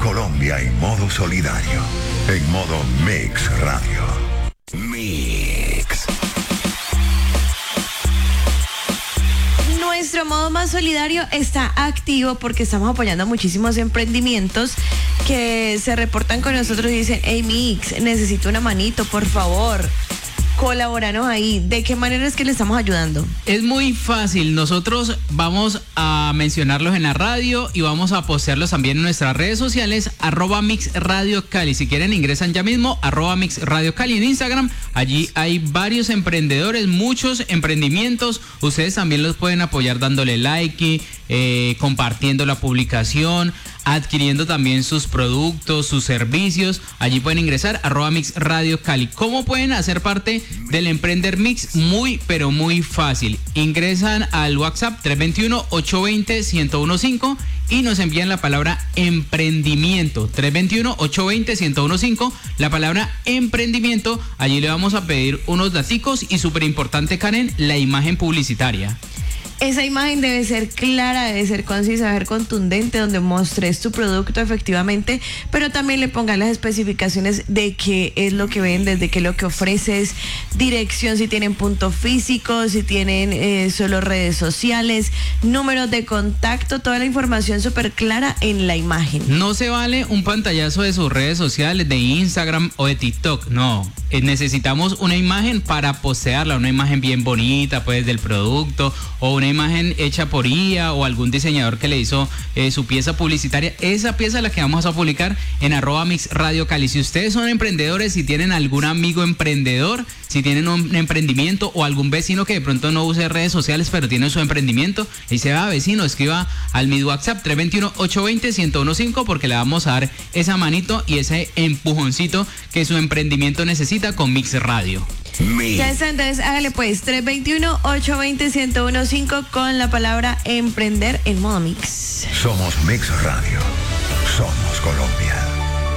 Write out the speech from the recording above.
Colombia en modo solidario. En modo Mix Radio. Mix. Nuestro modo más solidario está activo porque estamos apoyando a muchísimos emprendimientos que se reportan con nosotros y dicen: hey Mix, necesito una manito, por favor. Colabóranos ahí. ¿De qué manera es que le estamos ayudando? Es muy fácil. Nosotros vamos a mencionarlos en la radio y vamos a postearlos también en nuestras redes sociales, @MixRadioCali. Si quieren, ingresan ya mismo, @MixRadioCali en Instagram. Allí hay varios emprendedores, muchos emprendimientos. Ustedes también los pueden apoyar dándole like, compartiendo la publicación, adquiriendo también sus productos, sus servicios. Allí pueden ingresar, @MixRadioCali. ¿Cómo pueden hacer parte del Emprender Mix? Muy, pero muy fácil. Ingresan al WhatsApp 321-820-1015 y nos envían la palabra emprendimiento. 321-820-1015, la palabra emprendimiento. Allí le vamos a pedir unos daticos y, súper importante, Karen, la imagen publicitaria. Esa imagen debe ser clara, debe ser concisa, debe ser contundente, donde mostres tu producto efectivamente, pero también le pongan las especificaciones de qué es lo que vendes, de qué es lo que ofreces, dirección, si tienen punto físico, si tienen solo redes sociales, números de contacto, toda la información súper clara en la imagen. No se vale un pantallazo de sus redes sociales, de Instagram o de TikTok, no. Necesitamos una imagen para postearla, una imagen bien bonita, pues, del producto, o una imagen hecha por IA o algún diseñador que le hizo su pieza publicitaria. Esa pieza es la que vamos a publicar en @MixRadioCali. Si ustedes son emprendedores, si tienen algún amigo emprendedor, si tienen un emprendimiento o algún vecino que de pronto no use redes sociales pero tiene su emprendimiento, y se va, vecino, escriba al mi WhatsApp 321-820-1015 porque le vamos a dar esa manito y ese empujoncito que su emprendimiento necesita con Mix Radio. Ya está, entonces hágale pues 321-820-1015 con la palabra emprender en modo Mix. Somos Mix Radio. Somos Colombia.